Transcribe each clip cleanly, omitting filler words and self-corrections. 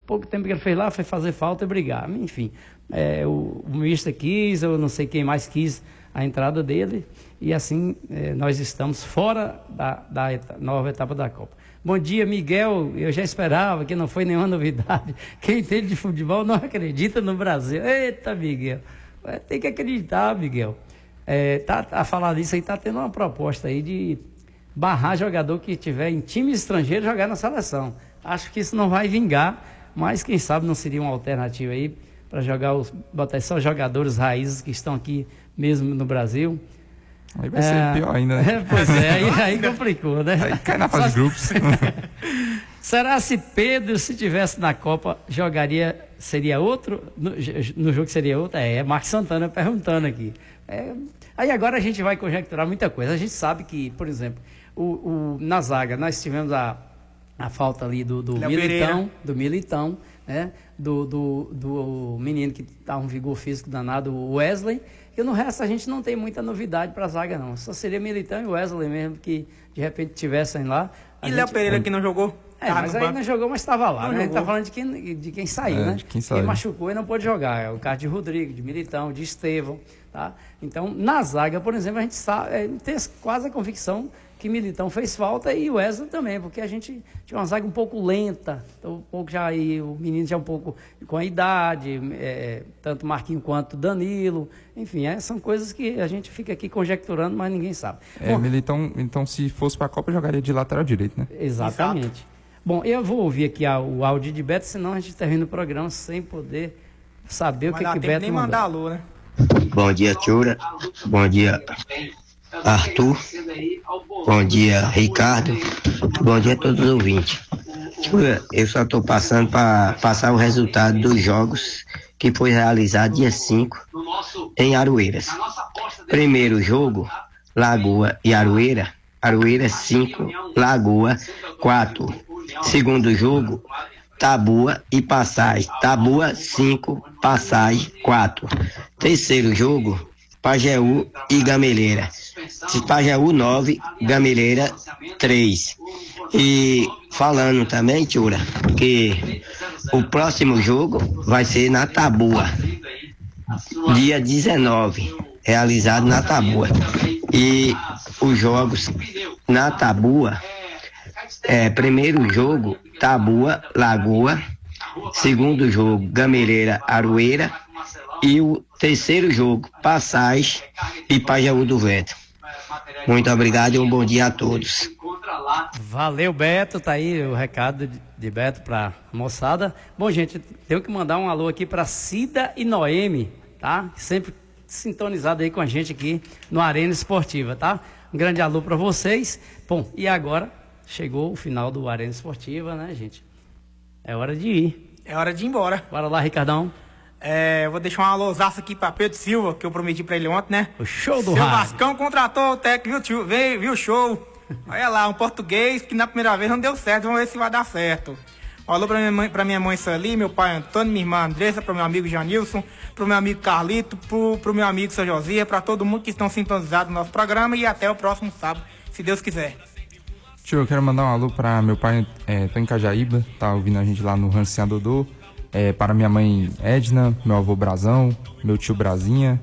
pouco tempo que ele fez lá foi fazer falta e brigar. Enfim, o mister quis, eu não sei quem mais quis a entrada dele, e assim nós estamos fora da nova etapa da Copa. Bom dia, Miguel. Eu já esperava, que não foi nenhuma novidade. Quem entende de futebol não acredita no Brasil. Eita, Miguel. Tem que acreditar, Miguel. A falar disso aí, tá tendo uma proposta aí de barrar jogador que tiver em time estrangeiro jogar na seleção. Acho que isso não vai vingar, mas quem sabe não seria uma alternativa aí para botar só jogadores raízes que estão aqui mesmo no Brasil. Aí vai ser pior ainda, né? Pois aí complicou, né? Aí cai na fase de grupos. Será se Pedro, se tivesse na Copa, seria outro? No jogo seria outro? Marcos Santana perguntando aqui. Aí agora a gente vai conjecturar muita coisa. A gente sabe que, por exemplo, na zaga nós tivemos a falta ali do Militão, né? Do menino que tá um vigor físico danado, o Wesley. E no resto a gente não tem muita novidade para a zaga, não. Só seria Militão e Wesley mesmo que de repente tivessem lá. E Léo Pereira que não jogou? Mas aí não jogou, mas estava lá, né? A gente tá falando de quem saiu, né? De quem saiu. Quem machucou e não pôde jogar. É o caso de Rodrigo, de Militão, de Estevão, tá? Então, na zaga, por exemplo, a gente tem quase a convicção que Militão fez falta e o Wesley também, porque a gente tinha uma zaga um pouco lenta, então, um pouco já aí, o menino já um pouco com a idade, tanto Marquinhos quanto Danilo, enfim, são coisas que a gente fica aqui conjecturando, mas ninguém sabe. Bom, Militão, então, se fosse para a Copa, jogaria de lateral direito, né? Exatamente. Exato. Bom, eu vou ouvir aqui o áudio de Beto, senão a gente termina o programa sem poder saber o que Beto nem mandar alô, né? Bom dia, Tiura. Bom dia, Arthur. Bom dia, Ricardo. Bom dia a todos os ouvintes. Eu só estou passando para passar o resultado dos jogos que foi realizado dia 5 em Aroeiras. Primeiro jogo, Lagoa e Aroeira. Aroeira 5, Lagoa 4. Segundo jogo, Tabua e Passagem. Tabua 5, Passagem 4. Terceiro jogo, Pajeú e Gameleira. Pajeú 9, Gameleira 3. E falando também, Tiura, que o próximo jogo vai ser na Tabua, dia 19, realizado na Tabua. E os jogos na Tabua, primeiro jogo, Tabua, Lagoa. Segundo jogo, Gameleira, Aroeira. E o terceiro jogo, Passagem e Pajeú do Vento. Muito obrigado e um bom dia a todos. Valeu, Beto. Tá aí o recado de Beto pra moçada. Bom, gente, tenho que mandar um alô aqui pra Cida e Noemi, tá? Sempre sintonizado aí com a gente aqui no Arena Esportiva, tá? Um grande alô pra vocês. Bom, e agora chegou o final do Arena Esportiva, né, gente? É hora de ir. É hora de ir embora. Bora lá, Ricardão. Eu vou deixar um alôzaço aqui pra Pedro Silva, que eu prometi pra ele ontem, né? O show do Seu rádio. Vascão contratou o técnico, viu, tio? Viu, show. Olha lá, um português que na primeira vez não deu certo, vamos ver se vai dar certo. Um alô pra minha mãe Sali, meu pai Antônio, minha irmã Andressa, pro meu amigo Janilson, pro meu amigo Carlito, pro meu amigo São José, pra todo mundo que estão sintonizados no nosso programa e até o próximo sábado, se Deus quiser. Tio, eu quero mandar um alô para meu pai, tô em Cajaíba, tá ouvindo a gente lá no Rancinha Dodô. Para minha mãe Edna, meu avô Brazão, meu tio Brasinha,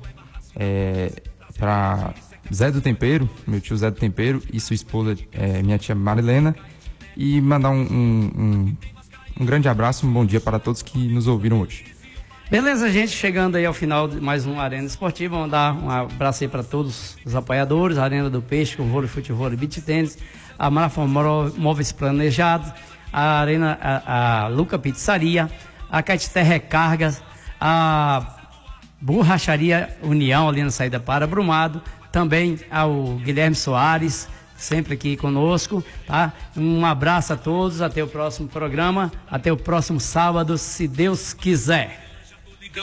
para Zé do Tempero, meu tio Zé do Tempero e sua esposa, minha tia Marilena. E mandar um grande abraço, um bom dia para todos que nos ouviram hoje. Beleza, gente, chegando aí ao final de mais um Arena Esportiva, vamos dar um abraço aí para todos os apoiadores, a Arena do Peixe, com vôlei, futebol e beach tênis, a Marafon Móveis Planejados, a Arena, a Luca Pizzaria, a Caetité Recargas, a Borracharia União, ali na saída para Brumado, também ao Guilherme Soares, sempre aqui conosco, tá? Um abraço a todos, até o próximo programa, até o próximo sábado, se Deus quiser.